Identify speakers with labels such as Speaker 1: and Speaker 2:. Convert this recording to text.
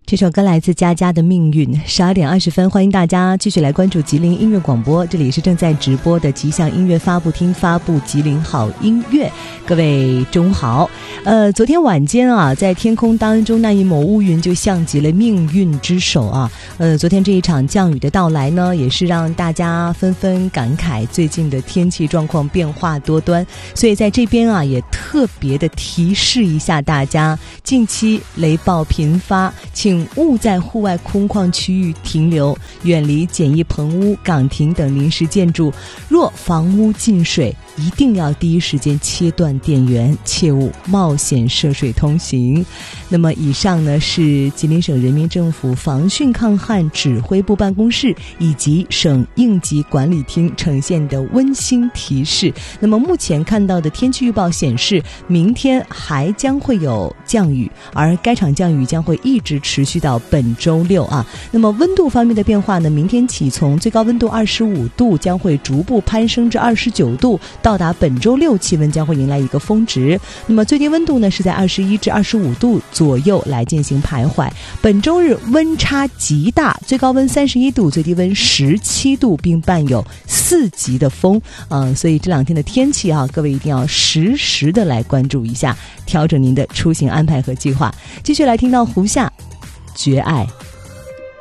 Speaker 1: 这首歌来自佳佳的命运。12点20分，欢迎大家继续来关注吉林音乐广播，这里是正在直播的吉祥音乐发布厅，发布吉林好音乐。各位中午好。昨天晚间啊，在天空当中那一抹乌云就像极了命运之手啊。昨天这一场降雨的到来呢，也是让大家纷纷感慨最近的天气状况变化多端，所以在这边啊，也特别的提示一下大家，近期雷暴频发，请勿在户外空旷区域停留，远离简易棚屋、岗亭等临时建筑。若房屋进水，一定要第一时间切断电源，切勿冒险涉水通行。那么以上呢是吉林省人民政府防汛抗旱指挥部办公室以及省应急管理厅呈现的温馨提示。那么目前看到的天气预报显示，明天还将会有降雨，而该场降雨将会一直持续到本周六啊。那么温度方面的变化呢，明天起从最高温度25度将会逐步攀升至29度，到达本周六气温将会迎来一个峰值。那么最低温度呢是在21至25度左右来进行徘徊。本周日温差极大，最高温31度，最低温17度，并伴有4级的风。所以这两天的天气啊，各位一定要实时的来关注一下，调整您的出行安排和计划。继续来听到胡夏绝爱。